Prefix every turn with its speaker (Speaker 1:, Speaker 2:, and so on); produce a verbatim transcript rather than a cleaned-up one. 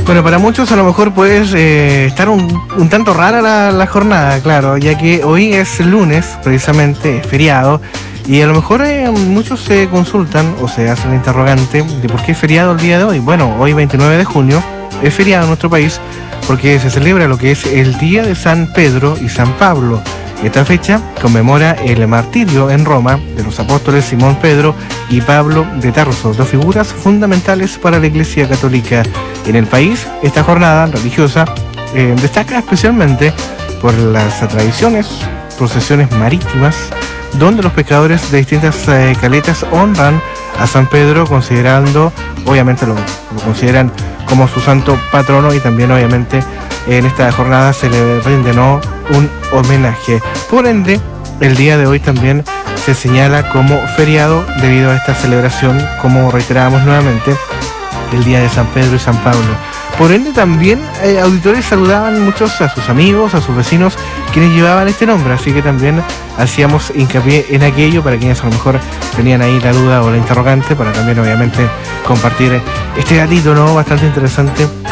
Speaker 1: Bueno, para muchos a lo mejor puede eh, estar un, un tanto rara la, la jornada, claro, ya que hoy es lunes, precisamente, es feriado, y a lo mejor eh, muchos se consultan o se hacen el interrogante de por qué es feriado el día de hoy. Bueno, hoy veintinueve de junio es feriado en nuestro país porque se celebra lo que es el Día de San Pedro y San Pablo. Esta fecha conmemora el martirio en Roma de los apóstoles Simón Pedro y Pablo de Tarso, dos figuras fundamentales para la Iglesia Católica en el país. Esta jornada religiosa eh, destaca especialmente por las tradiciones, procesiones marítimas, donde los pescadores de distintas eh, caletas honran a San Pedro, considerando, obviamente lo, lo consideran como su santo patrono, y también obviamente en esta jornada se le rinde, ¿no?, un homenaje. Por ende, el día de hoy también se señala como feriado debido a esta celebración, como reiterábamos nuevamente, el Día de San Pedro y San Pablo. Por ende, también eh, auditores saludaban muchos a sus amigos, a sus vecinos, quienes llevaban este nombre, así que también hacíamos hincapié en aquello para quienes a lo mejor tenían ahí la duda o la interrogante, para también obviamente compartir este datito, ¿no?, bastante interesante